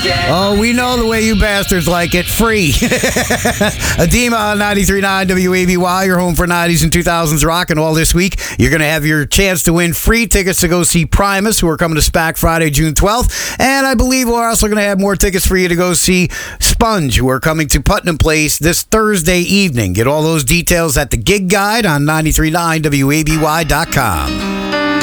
Oh, we know the way you bastards like it. Free. Edema on 93.9 WABY. Your home for 90s and 2000s rock. And all this week, you're going to have your chance to win free tickets to go see Primus, who are coming to SPAC Friday, June 12th. And I believe we're also going to have more tickets for you to go see Sponge, who are coming to Putnam Place this Thursday evening. Get all those details at the gig guide on 93.9WABY.com.